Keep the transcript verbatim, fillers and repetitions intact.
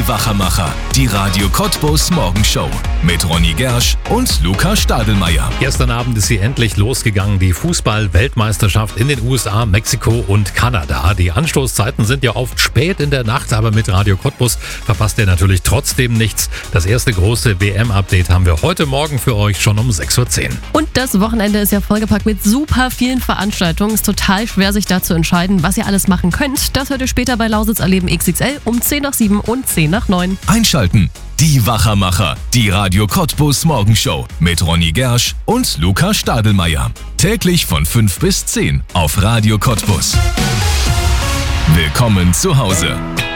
Wachermacher, die Radio Cottbus Morgenshow mit Ronny Gersch und Luca Stadelmeier. Gestern Abend ist sie endlich losgegangen, die Fußball-Weltmeisterschaft in den U S A, Mexiko und Kanada. Die Anstoßzeiten sind ja oft spät in der Nacht, aber mit Radio Cottbus verpasst ihr natürlich trotzdem nichts. Das erste große W M-Update haben wir heute Morgen für euch schon um sechs Uhr zehn. Und das Wochenende ist ja vollgepackt mit super vielen Veranstaltungen. Es ist total schwer, sich da zu entscheiden, was ihr alles machen könnt. Das hört ihr später bei Lausitz Erleben X X L um zehn nach sieben und zehn nach neun. Einschalten. Die Wachermacher, die Radio Cottbus Morgenshow mit Ronny Gersch und Luca Stadelmeier. Täglich von fünf bis zehn auf Radio Cottbus. Willkommen zu Hause.